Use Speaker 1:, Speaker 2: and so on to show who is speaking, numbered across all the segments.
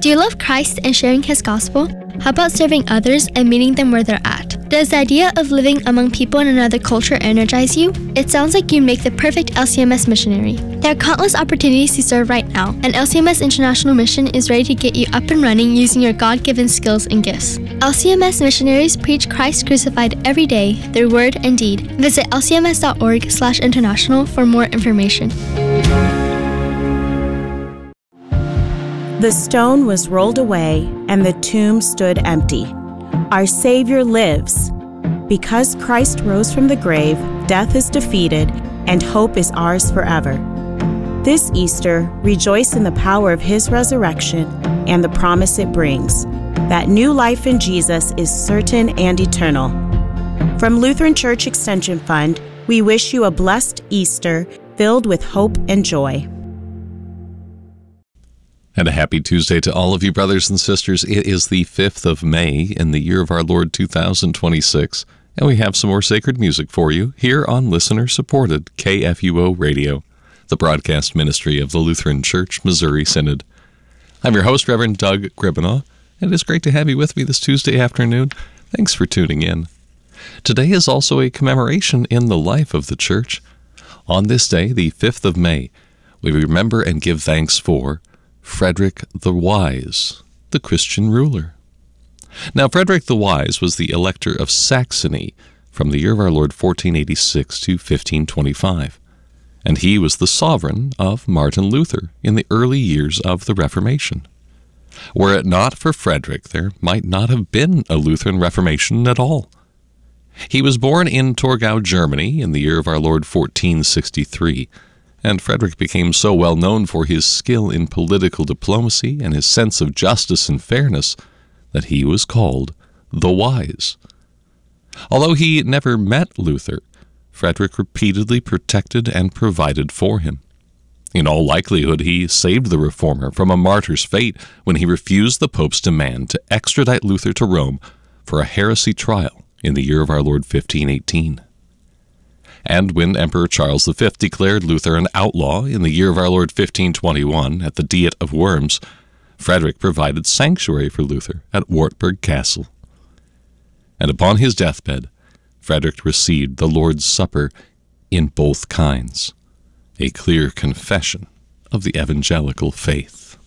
Speaker 1: Do you love Christ and sharing His gospel? How about serving others and meeting them where they're at? Does the idea of living among people in another culture energize you? It sounds like you'd make the perfect LCMS missionary. There are countless opportunities to serve right now, and LCMS International Mission is ready to get you up and running using your God-given skills and gifts. LCMS missionaries preach Christ crucified every day through word and deed. Visit lcms.org/international for more information.
Speaker 2: The stone was rolled away, and the tomb stood empty. Our Savior lives. Because Christ rose from the grave, death is defeated, and hope is ours forever. This Easter, rejoice in the power of His resurrection and the promise it brings, that new life in Jesus is certain and eternal. From Lutheran Church Extension Fund, we wish you a blessed Easter filled with hope and joy.
Speaker 3: And a happy Tuesday to all of you, brothers and sisters. It is the 5th of May in the year of our Lord 2026, and we have some more sacred music for you here on listener-supported KFUO Radio, the broadcast ministry of the Lutheran Church Missouri Synod. I'm your host, Reverend Doug Gribenow, and it is great to have you with me this Tuesday afternoon. Thanks for tuning in. Today is also a commemoration in the life of the Church. On this day, the 5th of May, we remember and give thanks for Frederick the Wise, the Christian ruler. Now, Frederick the Wise was the Elector of Saxony from the year of our Lord 1486 to 1525, and he was the sovereign of Martin Luther in the early years of the Reformation. Were it not for Frederick, there might not have been a Lutheran Reformation at all. He was born in Torgau, Germany in the year of our Lord 1463, and Frederick became so well known for his skill in political diplomacy and his sense of justice and fairness that he was called the Wise. Although he never met Luther, Frederick repeatedly protected and provided for him. In all likelihood, he saved the reformer from a martyr's fate when he refused the Pope's demand to extradite Luther to Rome for a heresy trial in the year of our Lord 1518. And when Emperor Charles V declared Luther an outlaw in the year of our Lord 1521 at the Diet of Worms, Frederick provided sanctuary for Luther at Wartburg Castle. And upon his deathbed, Frederick received the Lord's Supper in both kinds, a clear confession of the evangelical faith.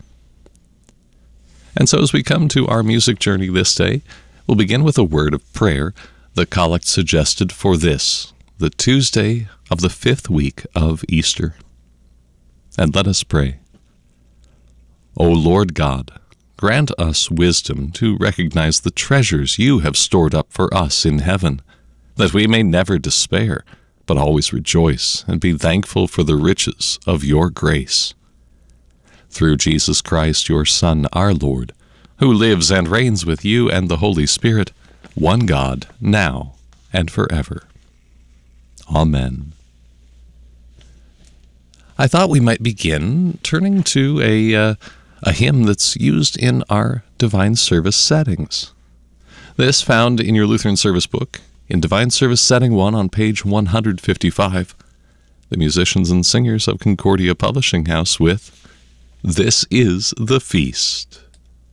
Speaker 3: And so as we come to our music journey this day, we'll begin with a word of prayer, the collect suggested for this, the Tuesday of the 5th week of Easter. And let us pray. O Lord God, grant us wisdom to recognize the treasures you have stored up for us in heaven, that we may never despair, but always rejoice and be thankful for the riches of your grace. Through Jesus Christ, your Son, our Lord, who lives and reigns with you and the Holy Spirit, one God, now and forever. Amen. I thought we might begin turning to a hymn that's used in our Divine Service settings. This found in your Lutheran Service book, in Divine Service Setting 1 on page 155, the musicians and singers of Concordia Publishing House with This Is the Feast.